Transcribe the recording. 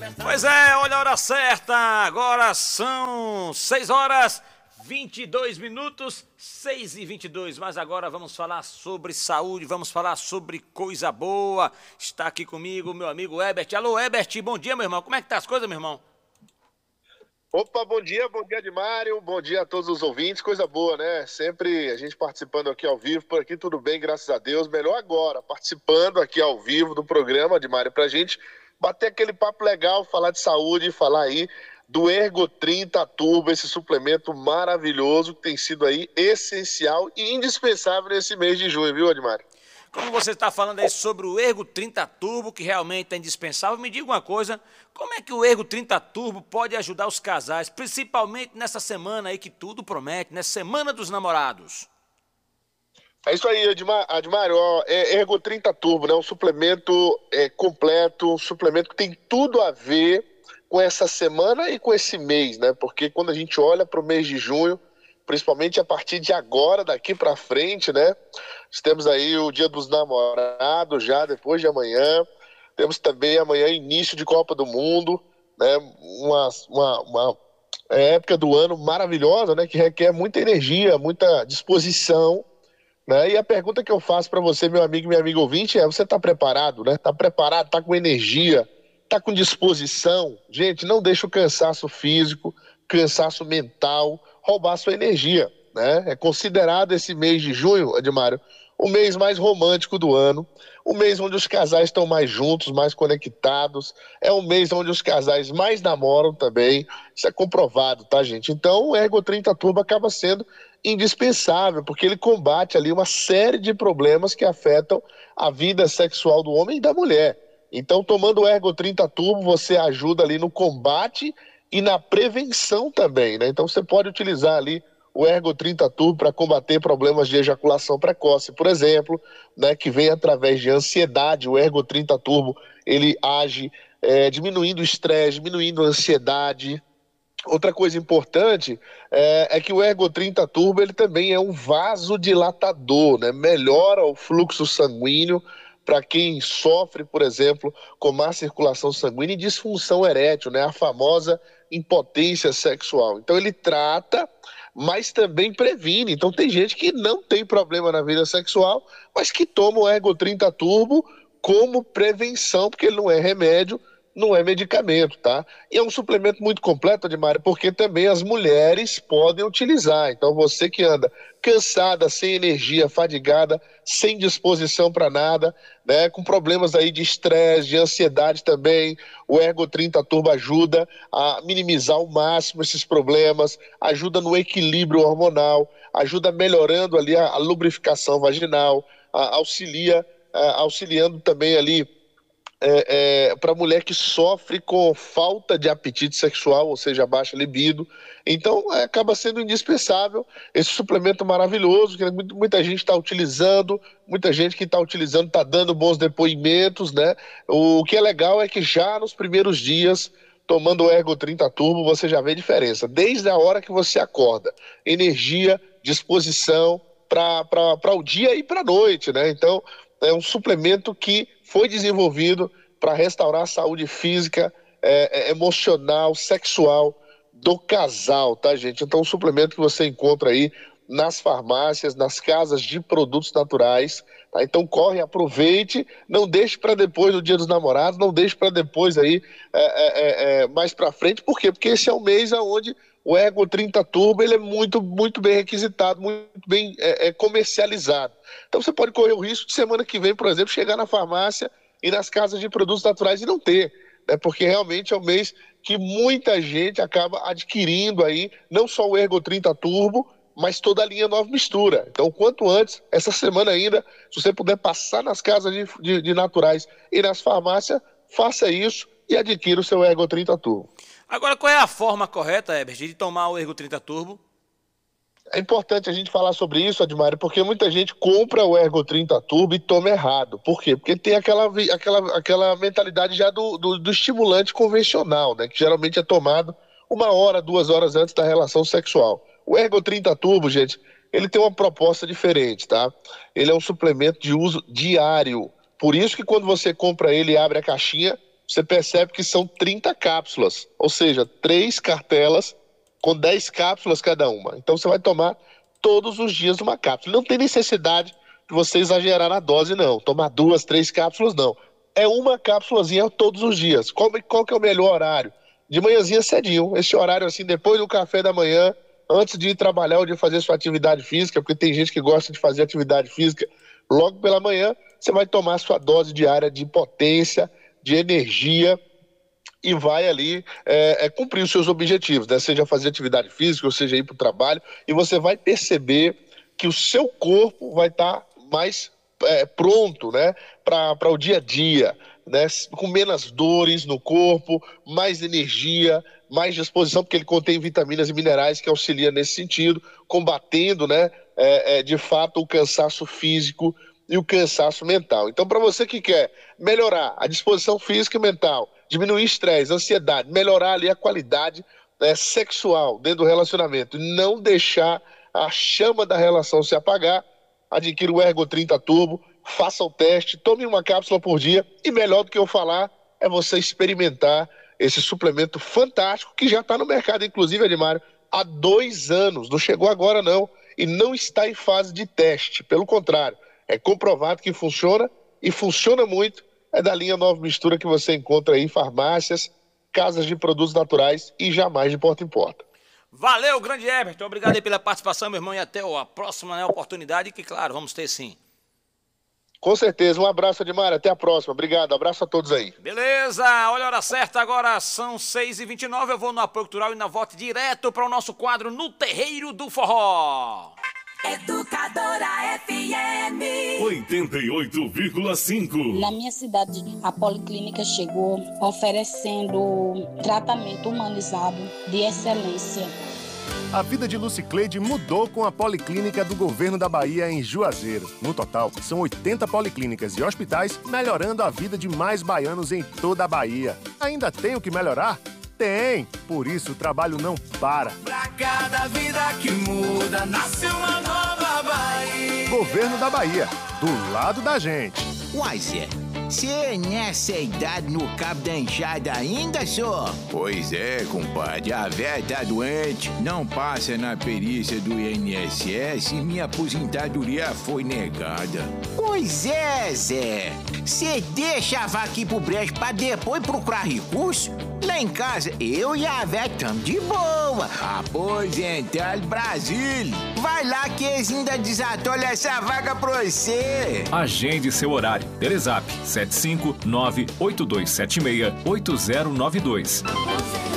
Pois é, olha a hora certa, agora são 6 horas 22 minutos, 6h22, mas agora vamos falar sobre saúde, vamos falar sobre coisa boa. Está aqui comigo meu amigo Herbert. Alô, Herbert, bom dia, meu irmão. Como é que tá as coisas, meu irmão? Opa, bom dia Admário, bom dia a todos os ouvintes, coisa boa, né? Sempre a gente participando aqui ao vivo, por aqui tudo bem, graças a Deus. Melhor agora, participando aqui ao vivo do programa, Admário, pra gente bater aquele papo legal, falar de saúde, falar aí do Ergo 30 Turbo, esse suplemento maravilhoso que tem sido aí essencial e indispensável nesse mês de junho, viu, Admário? Como você está falando aí sobre o Ergo 30 Turbo, que realmente é indispensável, me diga uma coisa, como é que o Ergo 30 Turbo pode ajudar os casais, principalmente nessa semana aí que tudo promete, nessa Semana dos Namorados? É isso aí, Admário, ó, Ergo 30 Turbo, né? Um suplemento completo, um suplemento que tem tudo a ver com essa semana e com esse mês, né? Porque quando a gente olha para o mês de junho, principalmente a partir de agora, daqui para frente, né? Temos aí o Dia dos Namorados já depois de amanhã. Temos também amanhã início de Copa do Mundo, né? Uma época do ano maravilhosa, né? Que requer muita energia, muita disposição, né? E a pergunta que eu faço para você, meu amigo e minha amiga ouvinte, é: você está preparado, né? Está preparado, está com energia, está com disposição? Gente, não deixa o cansaço físico, cansaço mental roubar sua energia, né? É considerado esse mês de junho, Admário, o mês mais romântico do ano, o mês onde os casais estão mais juntos, mais conectados, é um mês onde os casais mais namoram também, isso é comprovado, tá, gente? Então o Ergo 30 Turbo acaba sendo indispensável, porque ele combate ali uma série de problemas que afetam a vida sexual do homem e da mulher. Então, tomando o Ergo 30 Turbo, você ajuda ali no combate e na prevenção também, né? Então, você pode utilizar ali o Ergo 30 Turbo para combater problemas de ejaculação precoce, por exemplo, né, que vem através de ansiedade. O Ergo 30 Turbo, ele age diminuindo o estresse, diminuindo a ansiedade. Outra coisa importante é que o Ergo 30 Turbo ele também é um vasodilatador, né? Melhora o fluxo sanguíneo para quem sofre, por exemplo, com má circulação sanguínea e disfunção erétil, né? A famosa impotência sexual. Então ele trata, mas também previne. Então tem gente que não tem problema na vida sexual, mas que toma o Ergo 30 Turbo como prevenção, porque ele não é remédio, não é medicamento, tá? E é um suplemento muito completo, Admário, porque também as mulheres podem utilizar. Então você que anda cansada, sem energia, fadigada, sem disposição para nada, né, com problemas aí de estresse, de ansiedade também, o Ergo 30 Turbo ajuda a minimizar ao máximo esses problemas, ajuda no equilíbrio hormonal, ajuda melhorando ali a lubrificação vaginal, auxiliando também ali para mulher que sofre com falta de apetite sexual, ou seja, baixa libido. Então, acaba sendo indispensável esse suplemento maravilhoso, que muita gente está utilizando, muita gente que está utilizando está dando bons depoimentos, né? O que é legal é que já nos primeiros dias, tomando o Ergo 30 Turbo, você já vê diferença, desde a hora que você acorda. Energia, disposição para o dia e para a noite, né? Então, é um suplemento que foi desenvolvido para restaurar a saúde física, emocional, sexual do casal, tá, gente? Então, um suplemento que você encontra aí nas farmácias, nas casas de produtos naturais, tá? Então, corre, aproveite, não deixe para depois do Dia dos Namorados, não deixe para depois aí, mais para frente. Por quê? Porque esse é o mês onde o Ergo 30 Turbo ele é muito, muito bem requisitado, muito bem comercializado. Então você pode correr o risco de semana que vem, por exemplo, chegar na farmácia e nas casas de produtos naturais e não ter, né? Porque realmente é um mês que muita gente acaba adquirindo aí, não só o Ergo 30 Turbo, mas toda a linha Nova Mistura. Então, quanto antes, essa semana ainda, se você puder passar nas casas de naturais e nas farmácias, faça isso e adquira o seu Ergo 30 Turbo. Agora, qual é a forma correta, Herbert, de tomar o Ergo 30 Turbo? É importante a gente falar sobre isso, Admário, porque muita gente compra o Ergo 30 Turbo e toma errado. Por quê? Porque tem aquela mentalidade já do estimulante convencional, né? Que geralmente é tomado 1 hora, 2 horas antes da relação sexual. O Ergo 30 Turbo, gente, ele tem uma proposta diferente, tá? Ele é um suplemento de uso diário. Por isso que quando você compra ele e abre a caixinha, você percebe que são 30 cápsulas, ou seja, 3 cartelas com 10 cápsulas cada uma. Então você vai tomar todos os dias uma cápsula. Não tem necessidade de você exagerar na dose, não. Tomar 2, 3 cápsulas, não. É uma cápsulazinha todos os dias. Qual que é o melhor horário? De manhãzinha cedinho. Esse horário assim, depois do café da manhã, antes de ir trabalhar ou de fazer sua atividade física, porque tem gente que gosta de fazer atividade física logo pela manhã, você vai tomar sua dose diária de potência, de energia, e vai ali cumprir os seus objetivos, né? Seja fazer atividade física, ou seja ir para o trabalho, e você vai perceber que o seu corpo vai estar mais pronto, né? Para o dia a dia, né? Com menos dores no corpo, mais energia, mais disposição, porque ele contém vitaminas e minerais que auxiliam nesse sentido, combatendo, né? De fato, o cansaço físico e o cansaço mental. Então, para você que quer melhorar a disposição física e mental, diminuir estresse, ansiedade, melhorar ali a qualidade, né, sexual dentro do relacionamento e não deixar a chama da relação se apagar, adquira o Ergo 30 Turbo, faça o teste, tome uma cápsula por dia e melhor do que eu falar é você experimentar esse suplemento fantástico que já está no mercado, inclusive, Edmário, há 2 anos, não chegou agora não, e não está em fase de teste, pelo contrário, é comprovado que funciona e funciona muito. É da linha Nova Mistura que você encontra aí em farmácias, casas de produtos naturais e jamais de porta em porta. Valeu, grande Everton. Obrigado aí pela participação, meu irmão, e até a próxima, né, oportunidade que, claro, vamos ter sim. Com certeza. Um abraço, Edmário. Até a próxima. Obrigado. Abraço a todos aí. Beleza. Olha a hora certa. Agora são 6h29. Eu vou no apoio cultural e na volta direto para o nosso quadro No Terreiro do Forró. Educadora FM 88,5. Na minha cidade, a Policlínica chegou oferecendo tratamento humanizado de excelência. A vida de Lucicleide mudou com a Policlínica do Governo da Bahia em Juazeiro. No total, são 80 policlínicas e hospitais melhorando a vida de mais baianos em toda a Bahia. Ainda tem o que melhorar? Tem! Por isso o trabalho não para. Pra cada vida que muda, nasce uma nova Bahia. Governo da Bahia, do lado da gente. Uai, Zé, você nessa idade no cabo da enxada ainda, só? Pois é, compadre, a véia tá doente, não passa na perícia do INSS e minha aposentadoria foi negada. Pois é, Zé, você deixa a vaca ir pro brejo pra depois procurar recurso? Lá em casa, eu e a véia tamo de boa. Aposentado Brasil. Vai lá que eles ainda desatolham essa vaga pra você. Agende seu horário. Telezap 759-8276-8092.